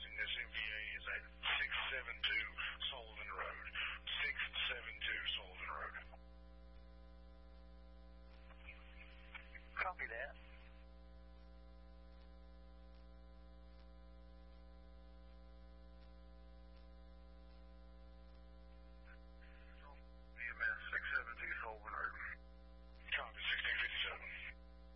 advising this MVA is at 672 Sullivan Road. 672 Sullivan Road. Copy that. EMS 672 Sullivan Road. Copy, 1657.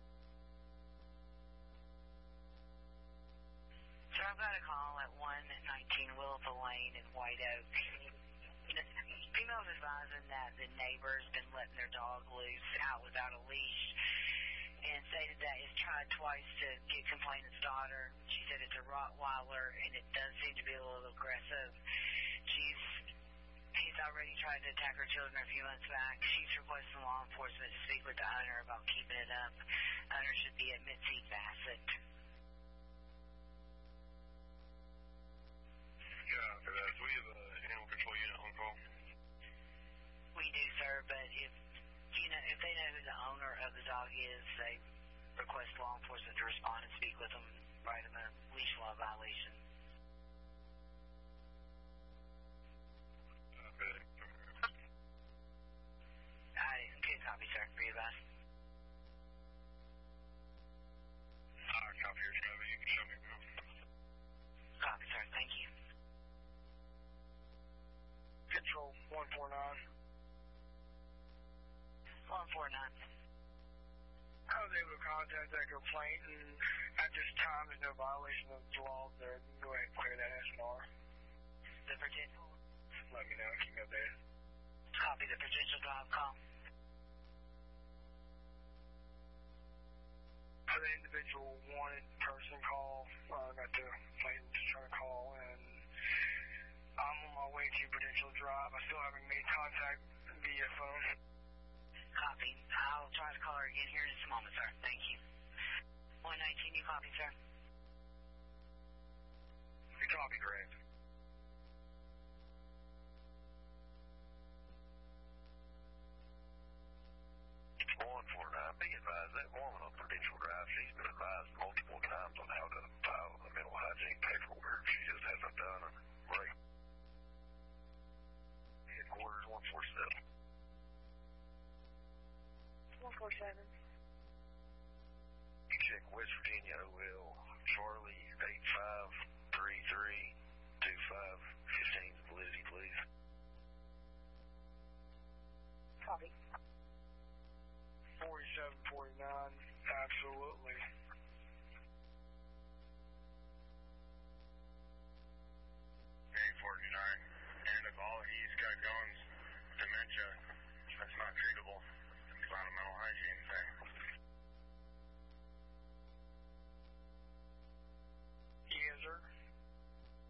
So I've got a call at 119 Willowville Lane in White Oak. The female's advising that the neighbor's been letting their dog loose out without a leash and stated that it's tried twice to get complainant's daughter. She said it's a Rottweiler and it does seem to be a little aggressive. He's already tried to attack her children a few months back. She's requesting law enforcement to speak with the owner about keeping it up. Owner should be at Mitzi Bassett. Yeah, for that. Do we have an animal control unit on call? We do, sir, but if they know who the owner of the dog is, they request law enforcement to respond and speak with them, write them a leash law violation. Okay. Good copy, sir. For you, boss. Alright, copy your Travis. You can show me, bro. Copy, sir. Thank you. Control 149. 149. I was able to contact that complaint, and at this time, there's no violation of the law there. Go ahead and clear that SNR. The potential. Let me know. Keep me updated. Copy the potential drive call. For the individual wanted person call, got the complainant trying to call, and I'm on my way to Prudential Drive. I still haven't made contact via phone. Copy. I'll try to call her again here in just a moment, sir. Thank you. 119, you copy, sir? You copy, correct. 149. Be advised, that woman on Prudential Drive, she's been advised multiple times on how to file the mental hygiene paperwork. She just hasn't done it. Right. Headquarters 147. 147. You check West Virginia OL Charlie 85332515 Lizzie, please. Copy. 4749, absolutely.